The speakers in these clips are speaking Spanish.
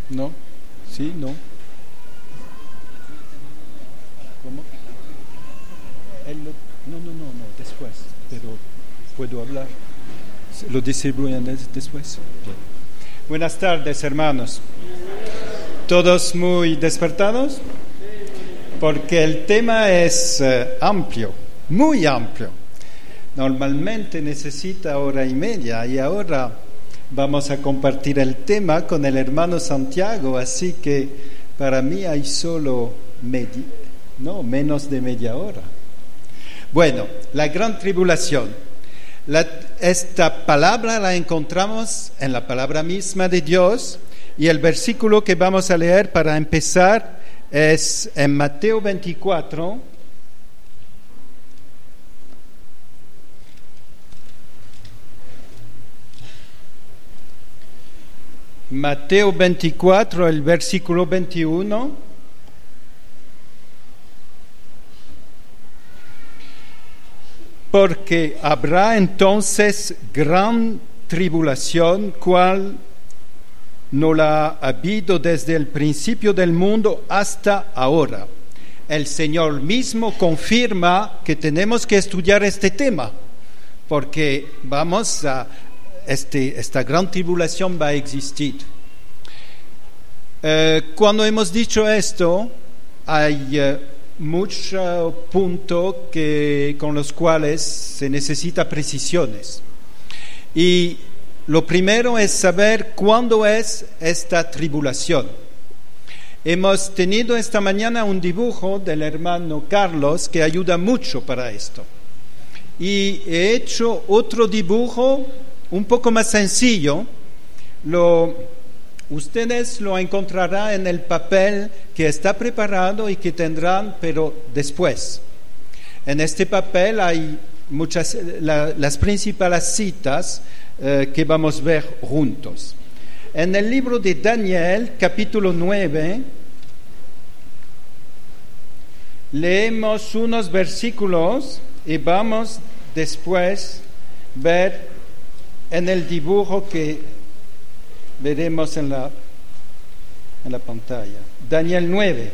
¿No? ¿Sí? ¿No? ¿Cómo? No, después, pero puedo hablar. ¿Lo distribuyen después? Bien. Buenas tardes, hermanos. ¿Todos muy despertados? Porque el tema es amplio, muy amplio. Normalmente necesita hora y media y ahora vamos a compartir el tema con el hermano Santiago, así que para mí hay solo menos de media hora. Bueno, la gran tribulación. Esta palabra la encontramos en la palabra misma de Dios y el versículo que vamos a leer para empezar es en Mateo 24. Mateo 24, el versículo 21. Porque habrá entonces gran tribulación, cual no la ha habido desde el principio del mundo hasta ahora. El Señor mismo confirma que tenemos que estudiar este tema, porque esta gran tribulación va a existir. Cuando hemos dicho esto, hay muchos puntos con los cuales se necesita precisiones. Y lo primero es saber cuándo es esta tribulación. Hemos tenido esta mañana un dibujo del hermano Carlos que ayuda mucho para esto. Y he hecho otro dibujo un poco más sencillo. Ustedes lo encontrarán en el papel que está preparado y que tendrán, pero después. En este papel hay las principales citas que vamos a ver juntos. En el libro de Daniel, capítulo 9, leemos unos versículos y vamos después a ver en el dibujo que veremos en la pantalla. Daniel 9.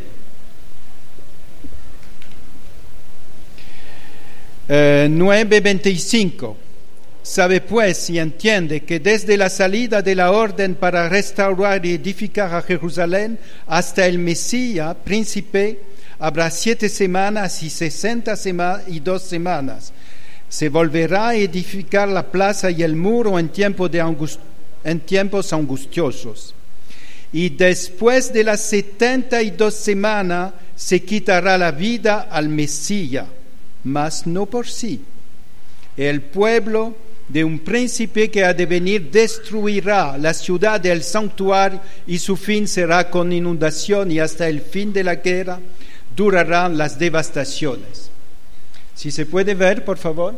9:25. Sabe pues y entiende que desde la salida de la orden para restaurar y edificar a Jerusalén hasta el Mesías, príncipe, habrá 7 semanas y 62 semanas. Se volverá a edificar la plaza y el muro en tiempos angustiosos. Y después de las 72 semanas se quitará la vida al Mesías, mas no por sí. El pueblo de un príncipe que ha de venir destruirá la ciudad del santuario y su fin será con inundación y hasta el fin de la guerra durarán las devastaciones. Si se puede ver, por favor.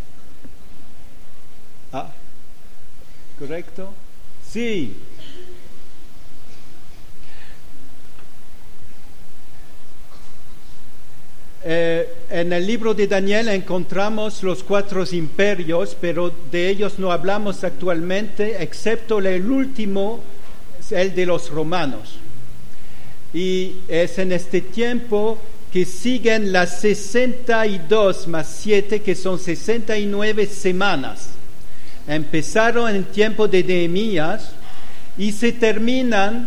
¿Correcto? Sí. En el libro de Daniel encontramos los 4 imperios, pero de ellos no hablamos actualmente, excepto el último, el de los romanos. Y es en este tiempo que siguen las 62 más 7, que son 69 semanas. Empezaron en el tiempo de Nehemías y se terminan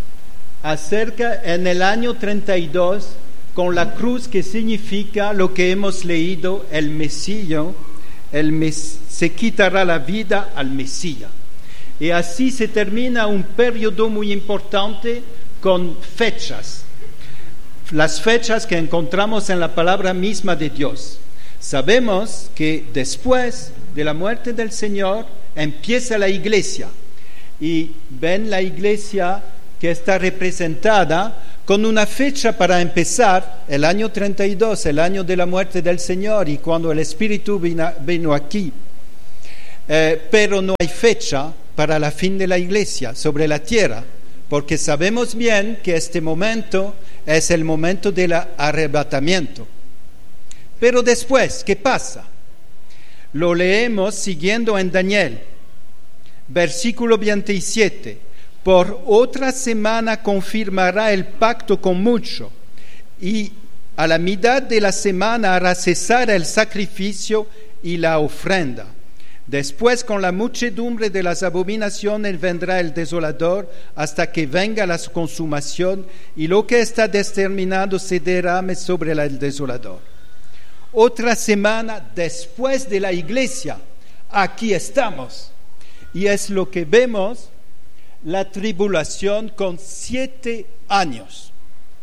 en el año 32 con la cruz, que significa lo que hemos leído, el Mesías, se quitará la vida al Mesías. Y así se termina un periodo muy importante con fechas, las fechas que encontramos en la palabra misma de Dios. Sabemos que después de la muerte del Señor empieza la iglesia, y ven la iglesia que está representada con una fecha para empezar, el año 32, el año de la muerte del Señor y cuando el Espíritu vino aquí. Pero no hay fecha para la fin de la iglesia sobre la tierra, porque sabemos bien que este momento es el momento del arrebatamiento. Pero después, ¿qué pasa? Lo leemos siguiendo en Daniel, versículo 27. Por otra semana confirmará el pacto con muchos, y a la mitad de la semana hará cesar el sacrificio y la ofrenda. Después, con la muchedumbre de las abominaciones, vendrá el desolador hasta que venga la consumación, y lo que está determinado se derrame sobre el desolador. Otra semana después de la iglesia, aquí estamos. Y es lo que vemos, la tribulación con 7 años.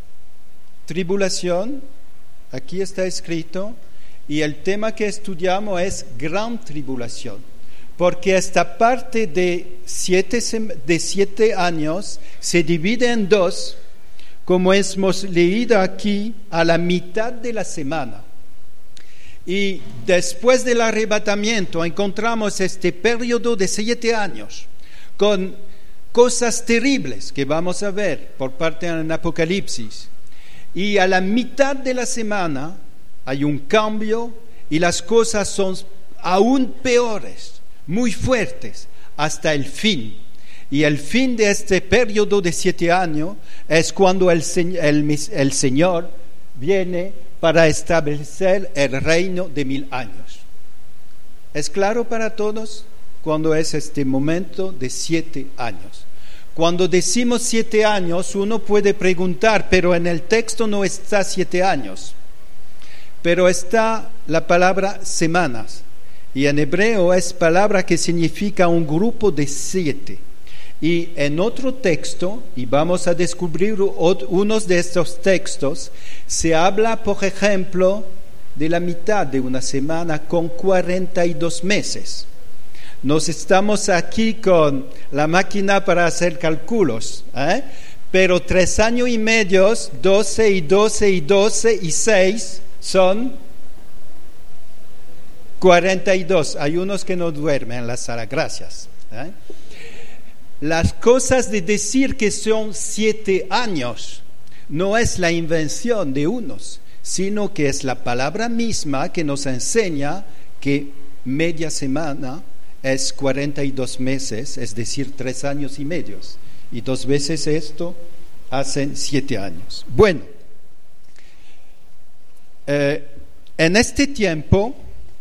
Tribulación, aquí está escrito, y el tema que estudiamos es gran tribulación, porque esta parte de 7 años se divide en 2, como hemos leído aquí, a la mitad de la semana. Y después del arrebatamiento encontramos este periodo de 7 años, con cosas terribles que vamos a ver por parte del Apocalipsis. Y a la mitad de la semana hay un cambio y las cosas son aún peores, muy fuertes, hasta el fin. Y el fin de este periodo de 7 años es cuando el Señor viene para establecer el reino de 1000 años. ¿Es claro para todos cuando es este momento de 7 años? Cuando decimos 7 años, uno puede preguntar, pero en el texto no está 7 años. Pero está la palabra semanas, y en hebreo es palabra que significa un grupo de 7. Y en otro texto, y vamos a descubrir unos de estos textos, se habla, por ejemplo, de la mitad de una semana con 42 meses. Nos estamos aquí con la máquina para hacer cálculos, pero 3 años y medio, 12 y 12 y 12 y 6... son 42. Hay unos que no duermen en la sala, gracias. Las cosas de decir que son 7 años no es la invención de unos, sino que es la palabra misma que nos enseña que media semana es 42 meses, es decir, 3 años y medio. Y 2 veces esto hacen 7 años. Bueno, en este tiempo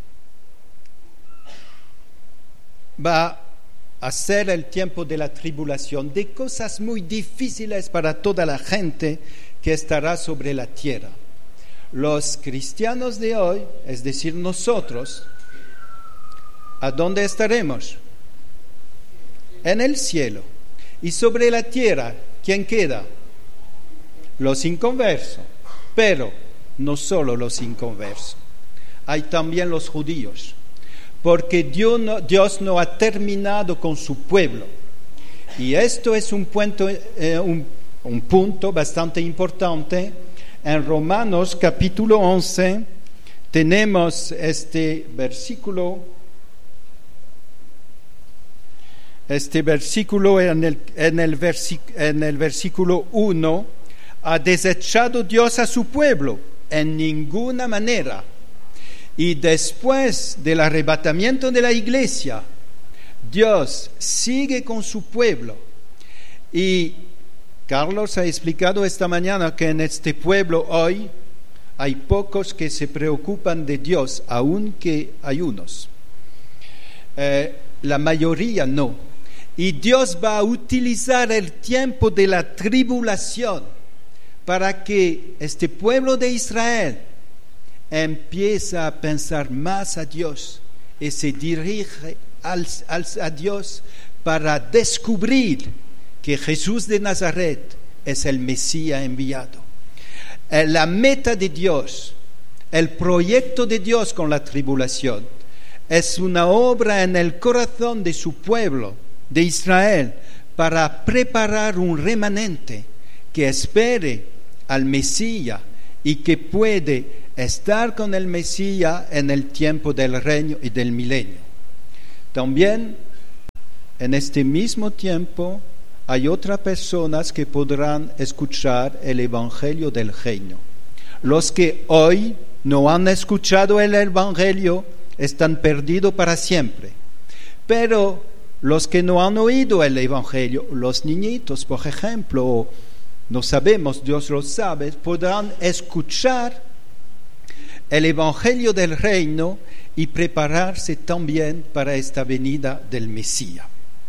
va a ser el tiempo de la tribulación, de cosas muy difíciles para toda la gente que estará sobre la tierra. Los cristianos de hoy, es decir, nosotros, ¿a dónde estaremos? En el cielo. Y sobre la tierra, ¿quién queda? Los inconversos. Pero no solo los inconversos, hay también los judíos, porque Dios no ha terminado con su pueblo. Y esto es un punto bastante importante. En Romanos capítulo 11 tenemos este versículo en el versículo 1, ha desechado Dios a su pueblo en ninguna manera. Y después del arrebatamiento de la iglesia, Dios sigue con su pueblo. Y Carlos ha explicado esta mañana que en este pueblo hoy hay pocos que se preocupan de Dios, aunque hay unos. La mayoría no. Y Dios va a utilizar el tiempo de la tribulación para que este pueblo de Israel empiece a pensar más a Dios y se dirige a Dios para descubrir que Jesús de Nazaret es el Mesías enviado. La meta de Dios, el proyecto de Dios con la tribulación, es una obra en el corazón de su pueblo, de Israel, para preparar un remanente que espere al Mesías y que puede estar con el Mesías en el tiempo del reino y del milenio. También en este mismo tiempo hay otras personas que podrán escuchar el Evangelio del reino. Los que hoy no han escuchado el Evangelio están perdidos para siempre. Pero los que no han oído el Evangelio, los niñitos, por ejemplo, no sabemos, Dios lo sabe, podrán escuchar el Evangelio del Reino y prepararse también para esta venida del Mesías.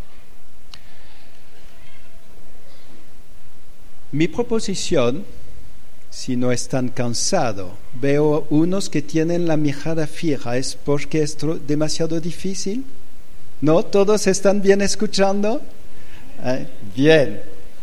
Mi proposición, si no están cansados, veo unos que tienen la mirada fija, ¿es porque es demasiado difícil? ¿No? ¿Todos están bien escuchando? Bien.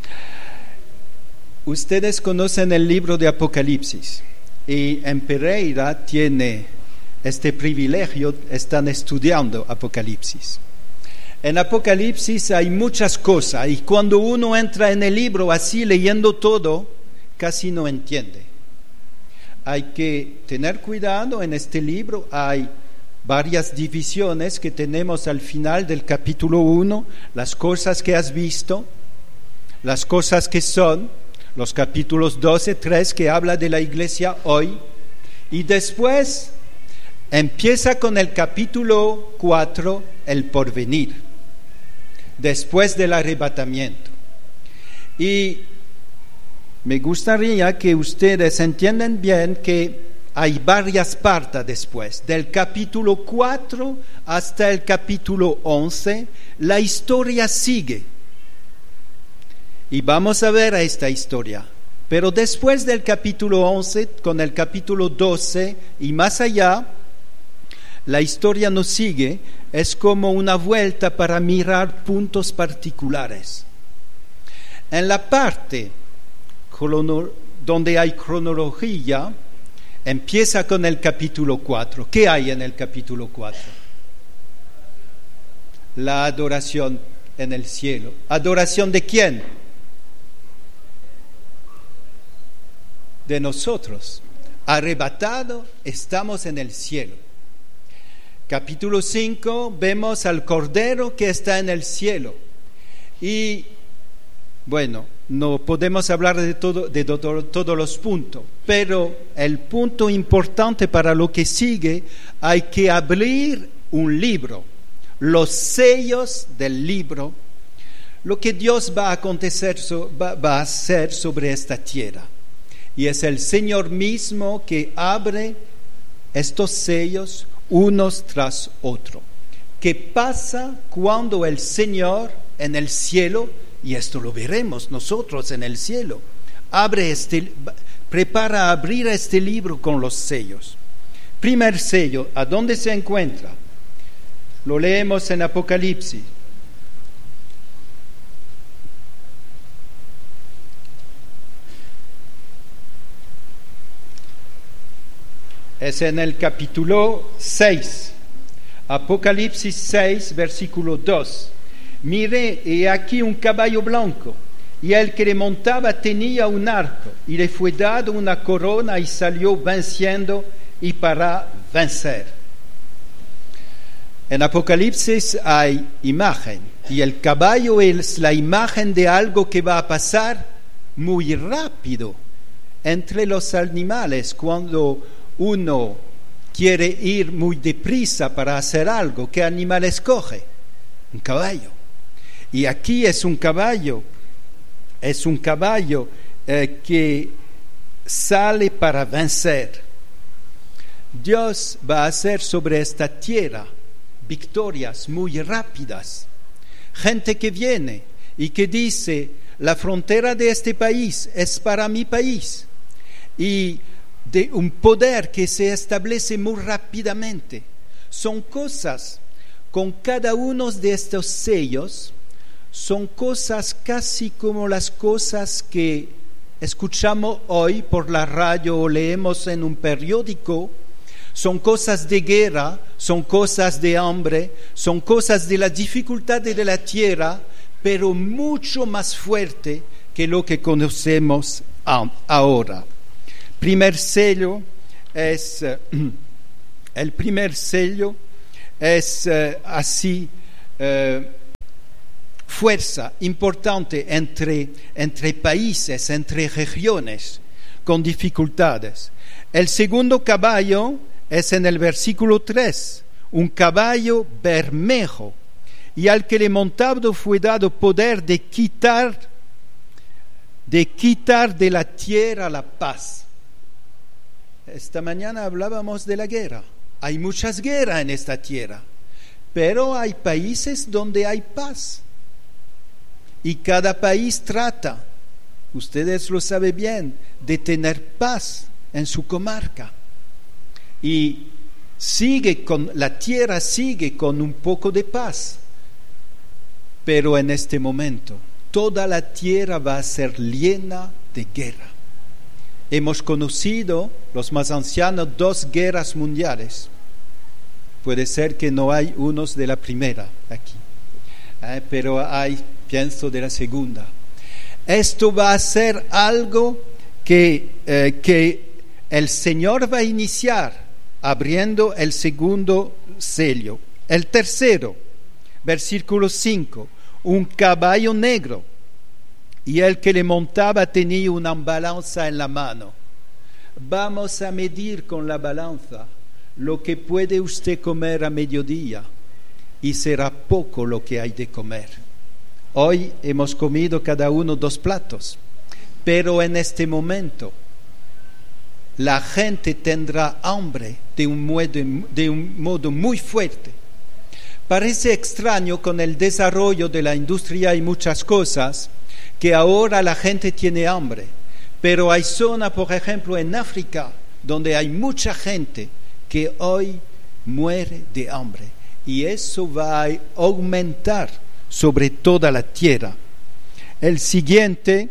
Ustedes conocen el libro de Apocalipsis y en Pereira tiene este privilegio, están estudiando Apocalipsis. En Apocalipsis hay muchas cosas y cuando uno entra en el libro así leyendo todo, casi no entiende. Hay que tener cuidado en este libro, hay varias divisiones que tenemos al final del capítulo 1, las cosas que has visto, las cosas que son, los capítulos 12, 3 que habla de la iglesia hoy, y después empieza con el capítulo 4, el porvenir, después del arrebatamiento. Y me gustaría que ustedes entiendan bien que hay varias partes después. Del capítulo 4 hasta el capítulo 11, la historia sigue. Y vamos a ver esta historia. Pero después del capítulo 11, con el capítulo 12 y más allá, la historia no sigue. Es como una vuelta para mirar puntos particulares. En la parte donde hay cronología, empieza con el capítulo 4. ¿Qué hay en el capítulo 4? La adoración en el cielo. ¿Adoración de quién? De nosotros. Arrebatado, estamos en el cielo. Capítulo 5, vemos al Cordero que está en el cielo. Y, bueno, no podemos hablar de todos los puntos, pero el punto importante para lo que sigue, hay que abrir un libro, los sellos del libro, lo que Dios va a hacer sobre esta tierra. Y es el Señor mismo que abre estos sellos unos tras otros. ¿Qué pasa cuando el Señor en el cielo, y esto lo veremos nosotros en el cielo, prepara a abrir este libro con los sellos? Primer sello, ¿a dónde se encuentra? Lo leemos en Apocalipsis. Es en el capítulo 6, Apocalipsis 6, versículo 2. Miré, y aquí un caballo blanco, y el que le montaba tenía un arco, y le fue dado una corona, y salió venciendo y para vencer. En Apocalipsis hay imagen, y el caballo es la imagen de algo que va a pasar muy rápido entre los animales cuando uno quiere ir muy deprisa para hacer algo. ¿Qué animal escoge? Un caballo. Y aquí es un caballo que sale para vencer. Dios va a hacer sobre esta tierra victorias muy rápidas. Gente que viene y que dice, la frontera de este país es para mi país. Y de un poder que se establece muy rápidamente. Son cosas, con cada uno de estos sellos, son cosas casi como las cosas que escuchamos hoy por la radio o leemos en un periódico. Son cosas de guerra, son cosas de hambre, son cosas de la dificultad de la tierra, pero mucho más fuerte que lo que conocemos ahora. El primer sello es así, fuerza importante entre países, entre regiones con dificultades. El segundo caballo es en el versículo 3, un caballo bermejo, y al que le montado fue dado poder de quitar de la tierra la paz. Esta mañana hablábamos de la guerra. Hay muchas guerras en esta tierra, pero hay países donde hay paz. Y cada país trata, ustedes lo saben bien, de tener paz en su comarca. Y la tierra sigue con un poco de paz. Pero en este momento, toda la tierra va a ser llena de guerra. Hemos conocido, los más ancianos, 2 guerras mundiales. Puede ser que no hay unos de la primera aquí, pero hay, pienso, de la segunda. Esto va a ser algo que el Señor va a iniciar abriendo el segundo sello. El tercero, versículo 5, un caballo negro, y el que le montaba tenía una balanza en la mano. Vamos a medir con la balanza lo que puede usted comer a mediodía, y será poco lo que hay de comer. Hoy hemos comido cada uno 2 platos, pero en este momento la gente tendrá hambre de un modo muy fuerte. Parece extraño con el desarrollo de la industria y muchas cosas que ahora la gente tiene hambre, pero hay zonas, por ejemplo, en África, donde hay mucha gente que hoy muere de hambre, y eso va a aumentar sobre toda la tierra. El siguiente,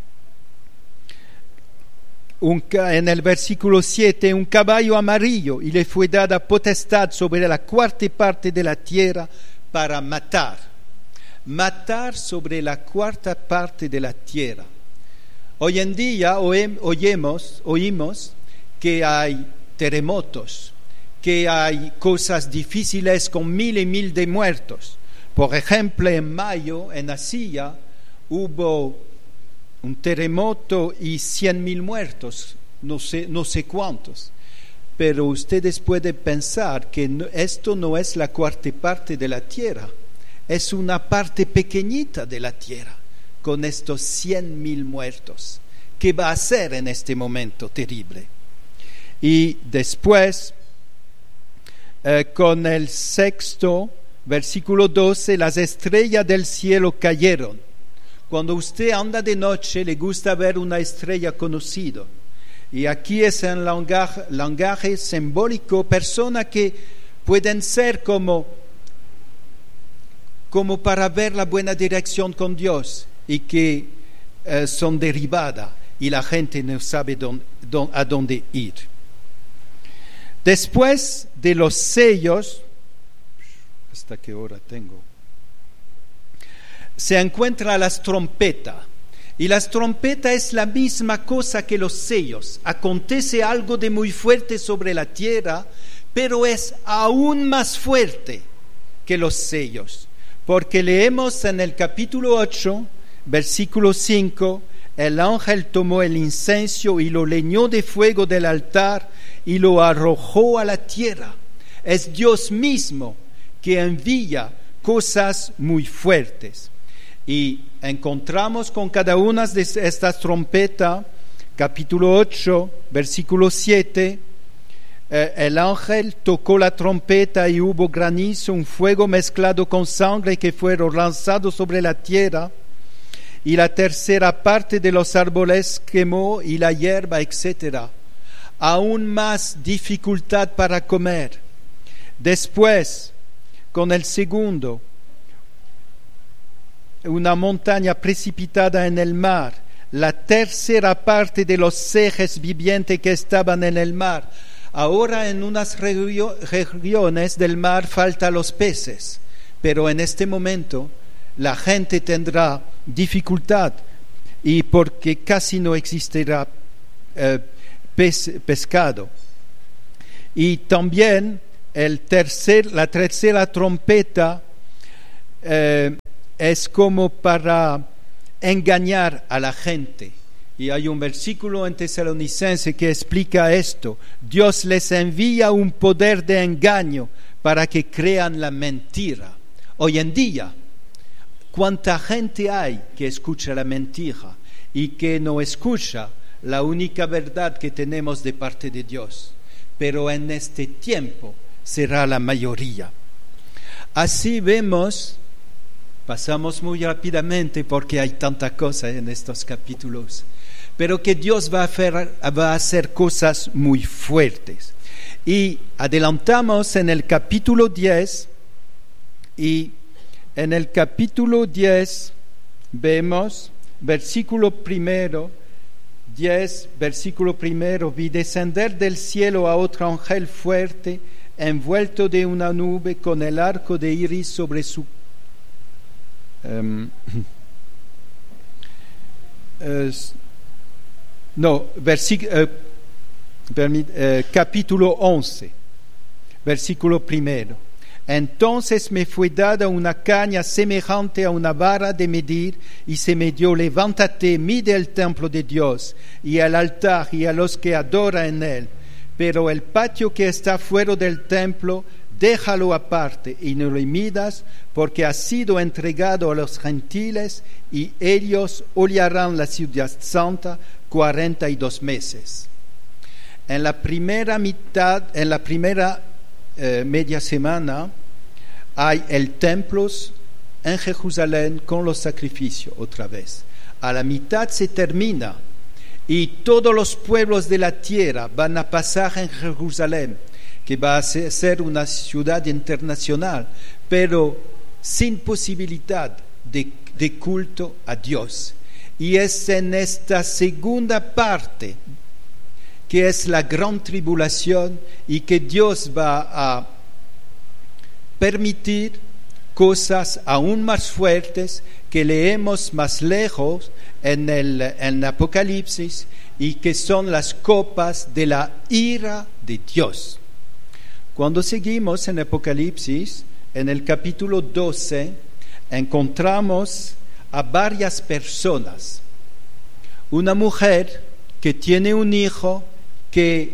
en el versículo 7, un caballo amarillo, y le fue dada potestad sobre la 4ª parte de la tierra para matar sobre la 4ª parte de la tierra. Hoy en día oímos que hay terremotos, que hay cosas difíciles con 1000 y 1000 de muertos. Por ejemplo, en mayo en Asia hubo un terremoto y 100,000 muertos, no sé cuántos. Pero ustedes pueden pensar que esto no es la 4ª parte de la tierra, es una parte pequeñita de la tierra, con estos 100,000 muertos. ¿Qué va a ser en este momento terrible? Y después, con el 6º, versículo 12, las estrellas del cielo cayeron. Cuando usted anda de noche, le gusta ver una estrella conocida. Y aquí es en lenguaje simbólico, personas que pueden ser como para ver la buena dirección con Dios, y que son derribadas y la gente no sabe a dónde ir. Después de los sellos, ¿hasta qué hora tengo? Se encuentra las trompetas. Y las trompetas es la misma cosa que los sellos. Acontece algo de muy fuerte sobre la tierra, pero es aún más fuerte que los sellos. Porque leemos en el capítulo 8, versículo 5, el ángel tomó el incienso y lo leñó de fuego del altar y lo arrojó a la tierra. Es Dios mismo que envía cosas muy fuertes. Y encontramos con cada una de estas trompetas, capítulo 8, versículo 7, el ángel tocó la trompeta y hubo granizo, un fuego mezclado con sangre que fueron lanzados sobre la tierra, y la 3ª parte de los árboles quemó y la hierba, etc. Aún más dificultad para comer. Después, con el segundo, una montaña precipitada en el mar, la 3ª parte de los seres vivientes que estaban en el mar. Ahora en unas regiones del mar faltan los peces, pero en este momento la gente tendrá dificultad, y porque casi no existirá pescado. Y también la 3ª trompeta es como para engañar a la gente. Y hay un versículo en Tesalonicenses que explica esto. Dios les envía un poder de engaño para que crean la mentira. Hoy en día, ¿cuánta gente hay que escucha la mentira y que no escucha la única verdad que tenemos de parte de Dios? Pero en este tiempo será la mayoría. Así vemos, pasamos muy rápidamente porque hay tanta cosa en estos capítulos, pero que Dios va a hacer cosas muy fuertes. Y adelantamos en el capítulo 10, y en el capítulo 10 vemos, versículo primero, 10, versículo primero, vi descender del cielo a otro ángel fuerte, envuelto de una nube, con el arco de iris sobre su capítulo 11, versículo primero. Entonces me fue dada una caña semejante a una vara de medir, y se me dio: levántate, mide el templo de Dios, y el altar, y a los que adoran en él. Pero el patio que está fuera del templo, déjalo aparte, y no lo midas, porque ha sido entregado a los gentiles, y ellos hollarán la ciudad santa 42 meses. En la primera media semana, hay el templo en Jerusalén con los sacrificios otra vez. A la mitad se termina y todos los pueblos de la tierra van a pasar en Jerusalén, que va a ser una ciudad internacional, pero sin posibilidad de culto a Dios. Y es en esta segunda parte que es la gran tribulación, y que Dios va a permitir cosas aún más fuertes que leemos más lejos en Apocalipsis, y que son las copas de la ira de Dios. Cuando seguimos en Apocalipsis, en el capítulo 12, encontramos a varias personas. Una mujer que tiene un hijo que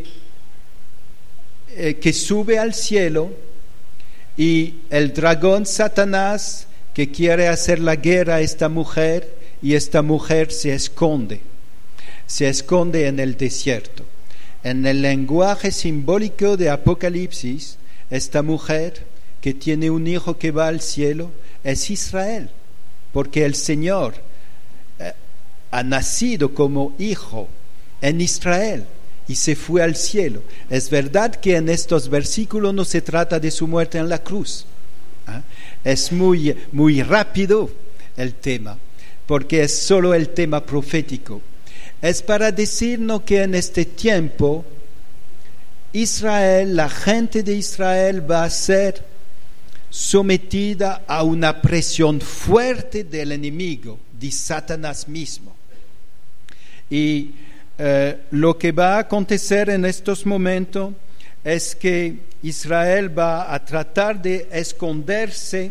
sube al cielo, y el dragón Satanás que quiere hacer la guerra a esta mujer, y esta mujer se esconde en el desierto. En el lenguaje simbólico de Apocalipsis, esta mujer que tiene un hijo que va al cielo es Israel, porque el Señor ha nacido como hijo en Israel y se fue al cielo. Es verdad que en estos versículos no se trata de su muerte en la cruz. Es muy rápido el tema, porque es solo el tema profético. Es para decirnos que en este tiempo Israel, la gente de Israel, va a ser sometida a una presión fuerte del enemigo, de Satanás mismo. Y lo que va a acontecer en estos momentos es que Israel va a tratar de esconderse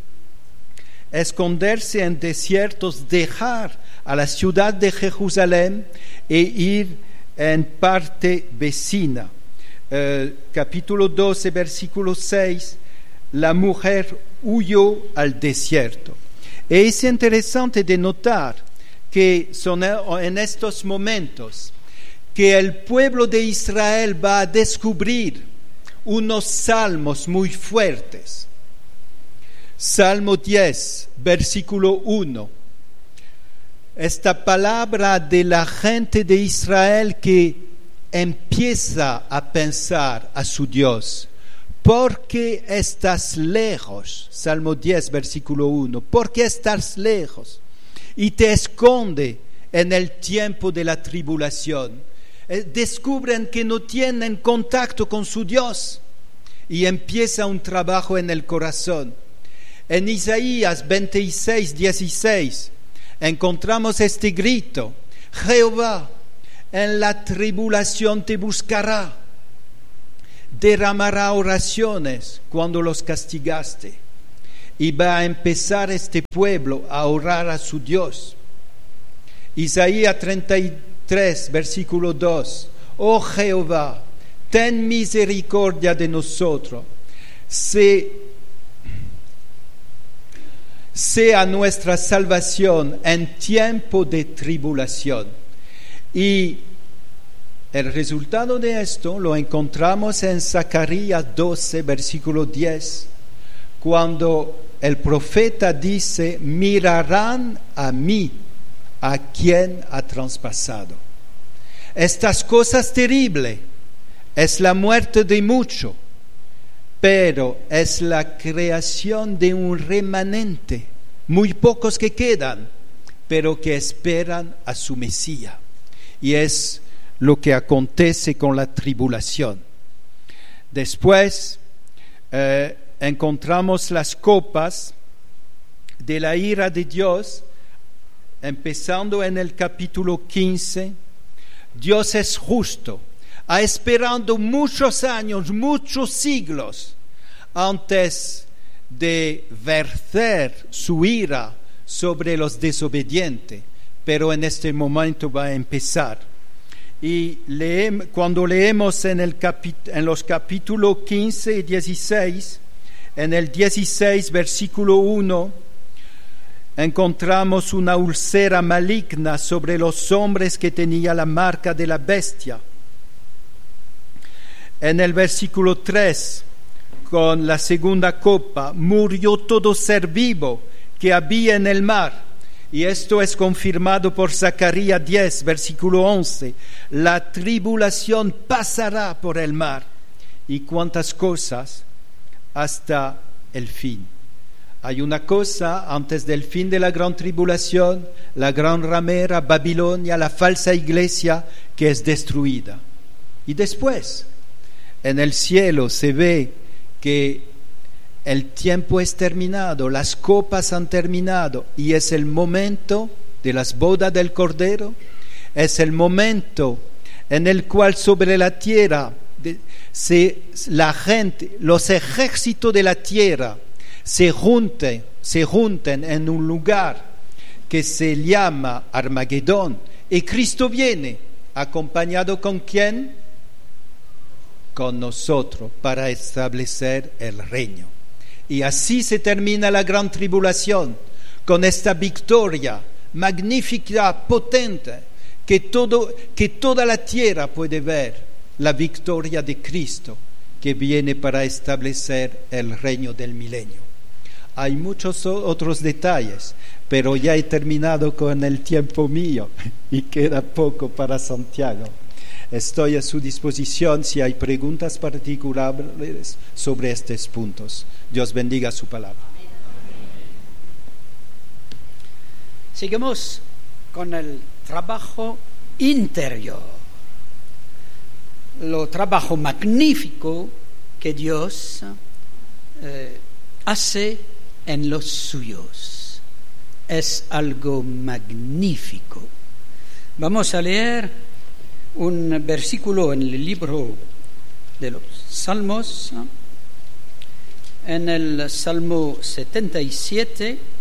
en desiertos, dejar a la ciudad de Jerusalén e ir en parte vecina. Capítulo 12, versículo 6, la mujer huyó al desierto. Es interesante de notar que son en estos momentos que el pueblo de Israel va a descubrir unos salmos muy fuertes. Salmo 10, versículo 1. Esta palabra de la gente de Israel que empieza a pensar a su Dios. ¿Por qué estás lejos? Salmo 10, versículo 1. ¿Por qué estás lejos? Y te esconde en el tiempo de la tribulación. Descubren que no tienen contacto con su Dios, y empieza un trabajo en el corazón. En Isaías 26, 16 encontramos este grito: Jehová en la tribulación te buscará, derramará oraciones cuando los castigaste. Y va a empezar este pueblo a orar a su Dios. Isaías 33, versículo 2. Oh Jehová, ten misericordia de nosotros. sea nuestra salvación en tiempo de tribulación. Y el resultado de esto lo encontramos en Zacarías 12, versículo 10, cuando el profeta dice: mirarán a mí, a quien ha traspasado. Estas cosas terribles es la muerte de muchos, pero es la creación de un remanente, muy pocos que quedan, pero que esperan a su Mesías. Y es lo que acontece con la tribulación. Después encontramos las copas de la ira de Dios, empezando en el capítulo 15. Dios es justo, ha esperado muchos años, muchos siglos, antes de verter su ira sobre los desobedientes, pero en este momento va a empezar. Y cuando leemos en los capítulos 15 y 16, en el 16, versículo 1, encontramos una úlcera maligna sobre los hombres que tenía la marca de la bestia. En el versículo 3, con la segunda copa, murió todo ser vivo que había en el mar. Y esto es confirmado por Zacarías 10, versículo 11. La tribulación pasará por el mar. ¿Y cuántas cosas? Hasta el fin. Hay una cosa antes del fin de la gran tribulación, la gran ramera, Babilonia, la falsa iglesia que es destruida. Y después, en el cielo se ve que el tiempo es terminado, las copas han terminado y es el momento de las bodas del Cordero, es el momento en el cual sobre la tierra la gente, los ejércitos de la tierra se junten en un lugar que se llama Armagedón, y Cristo viene acompañado ¿con quién? Con nosotros, para establecer el reino. Y así se termina la gran tribulación, con esta victoria magnífica, potente, que toda la tierra puede ver, la victoria de Cristo, que viene para establecer el reino del milenio. Hay muchos otros detalles, pero ya he terminado con el tiempo mío y queda poco para Santiago. Estoy a su disposición si hay preguntas particulares sobre estos puntos. Dios bendiga su palabra. Seguimos con el trabajo interior, lo trabajo magnífico que Dios hace en los suyos. Es algo magnífico. Vamos a leer un versículo en el libro de los Salmos, en el Salmo 77,